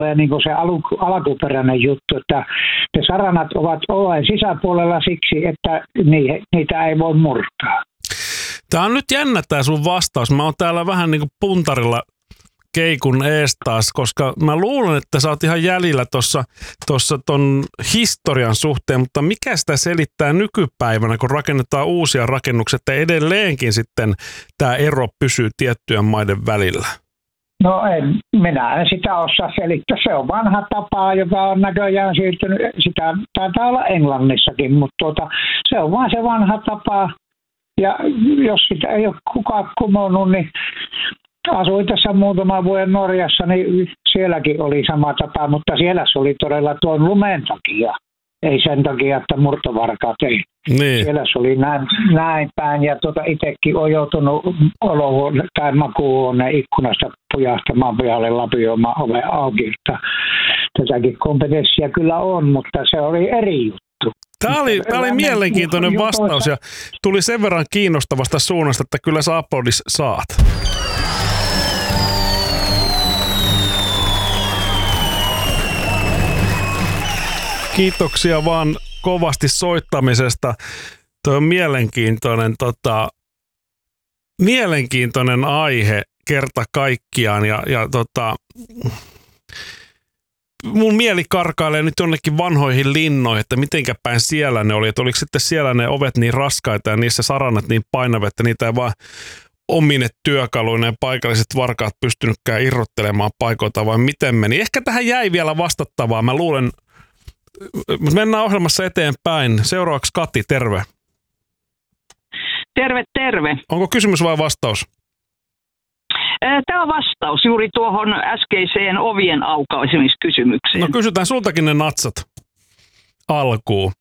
niin kuin se alkuperäinen juttu, että ne saranat ovat oven sisäpuolella siksi, että niitä ei voi murtaa. Tämä on nyt jännä tämä sun vastaus. Mä oon täällä vähän niin kuin puntarilla keikun ees taas, koska mä luulen, että sä oot ihan jäljellä tuossa ton historian suhteen, mutta mikä sitä selittää nykypäivänä, kun rakennetaan uusia rakennuksia, että edelleenkin sitten tämä ero pysyy tiettyjen maiden välillä? No minä en sitä osaa selittää. Se on vanha tapa, joka on näköjään siirtynyt. Sitä taitaa olla Englannissakin, mutta se on vaan se vanha tapa. Ja jos sitä ei ole kukaan kumonnut, niin asuin tässä muutaman vuoden Norjassa, niin sielläkin oli sama tapa, mutta siellä se oli todella tuon lumen takia. Ei sen takia, että murtovarkaat ei. Niin. Siellä se oli näin päin ja itsekin on joutunut olohuone tai makuuhuoneen ikkunasta pujahtamaan pihalle lapioimaan oven auki. Tätäkin kompetenssia kyllä on, mutta se oli eri juttu. Tämä oli mielenkiintoinen vastaus ja tuli sen verran kiinnostavasta suunnasta, että kyllä sä aplodis saat. Kiitoksia vaan kovasti soittamisesta. Tuo on mielenkiintoinen aihe kerta kaikkiaan ja mun mieli karkailee nyt jonnekin vanhoihin linnoihin, että mitenkä päin siellä ne oli, että oliko sitten siellä ne ovet niin raskaita ja niissä saranat niin painavia, että niitä ei vaan omine työkaluina ja paikalliset varkaat pystynytkään irrottelemaan paikoilta, vai miten meni. Ehkä tähän jäi vielä vastattavaa, mä luulen. Mennään ohjelmassa eteenpäin. Seuraavaksi Kati, terve. Terve, terve. Onko kysymys vai vastaus? Tämä on vastaus juuri tuohon äskeiseen ovien aukaisemiskysymykseen. No kysytään sultakin ne natsat alkuun.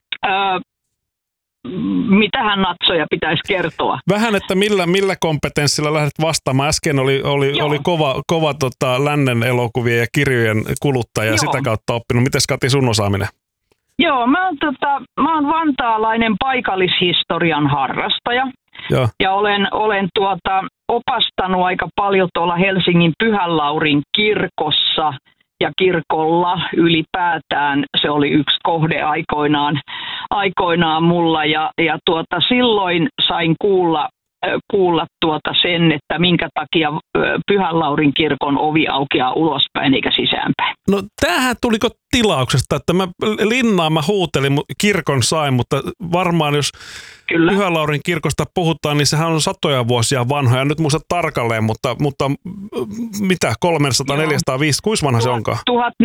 Mitähän natsoja pitäisi kertoa? Vähän, että millä kompetenssilla lähdet vastaamaan. Äsken oli kova lännen elokuvien ja kirjojen kuluttaja ja sitä kautta oppinut. Mites Kati sun osaaminen? Joo, mä oon vantaalainen paikallishistorian harrastaja. Joo. Ja olen opastanut aika paljon tuolla Helsingin Pyhän Laurin kirkossa ja kirkolla ylipäätään. Se oli yksi kohde aikoinaan mulla ja silloin sain kuulla sen, että minkä takia Pyhän Laurin kirkon ovi aukeaa ulospäin eikä sisäänpäin. No tämähän tuliko tilauksesta, että mä huutelin, kirkon sain, mutta varmaan jos Kyllä. Pyhän Laurin kirkosta puhutaan, niin sehän on satoja vuosia vanhoja. Nyt muista tarkalleen, mutta mitä, 300, 450, kuinka vanha se onkaan?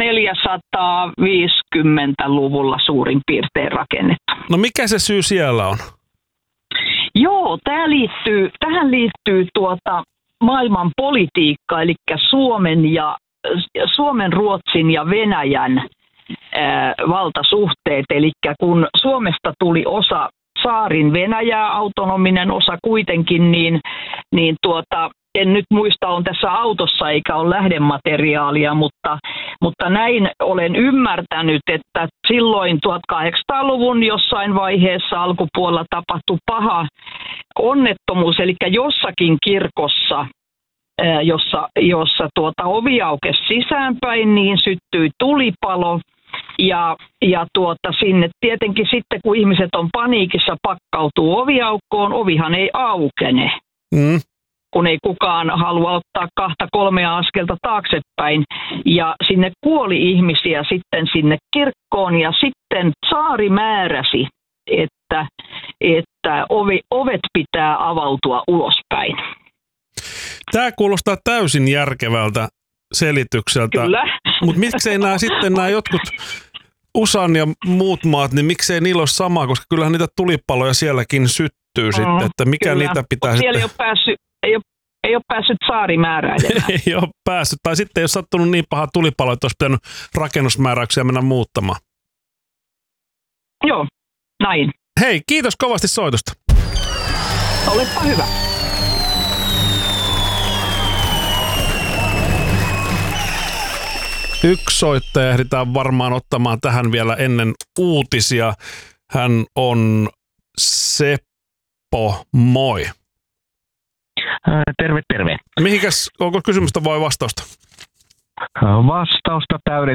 1450-luvulla suurin piirtein rakennettu. No mikä se syy siellä on? Joo, tähän liittyy maailman politiikka, eli Suomen, Ruotsin ja Venäjän valtasuhteet. Eli kun Suomesta tuli osa saarin Venäjää, autonominen osa kuitenkin, niin en nyt muista, on tässä autossa eikä ole lähdemateriaalia, mutta näin olen ymmärtänyt, että silloin 1800-luvun jossain vaiheessa alkupuolella tapahtui paha onnettomuus, eli jossakin kirkossa, jossa ovi aukesi sisäänpäin, niin syttyi tulipalo. Ja sinne tietenkin sitten, kun ihmiset on paniikissa, pakkautuu oviaukkoon, ovihan ei aukene. Kun ei kukaan halua ottaa 2-3 askelta taaksepäin. Ja sinne kuoli ihmisiä sitten sinne kirkkoon ja sitten tsaari määräsi, että ovet pitää avautua ulospäin. Tämä kuulostaa täysin järkevältä selitykseltä. Kyllä. Mutta miksei nämä jotkut USAn ja muut maat, niin miksei niillä ole samaa, koska kyllähän niitä tulipaloja sielläkin syttyy sitten, että mikä kyllä. Niitä pitää siellä sitten. ei ole päässyt tsaarimääräilemään. Ei ole päässyt, tai sitten ei ole sattunut niin paha tulipalo, että olisi pitänyt rakennusmääräyksiä mennä muuttamaan. Joo, näin. Hei, kiitos kovasti soitosta. Olepa hyvä. Yksi soittaja ehditään varmaan ottamaan tähän vielä ennen uutisia. Hän on Seppo, moi. Terve, terve. Mihinkäs, onko kysymystä vai vastausta? Vastausta